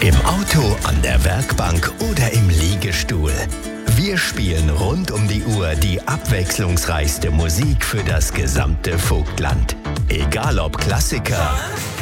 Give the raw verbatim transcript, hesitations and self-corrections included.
Im Auto, an der Werkbank oder im Liegestuhl. Wir spielen rund um die Uhr die abwechslungsreichste Musik für das gesamte Vogtland. Egal ob Klassiker,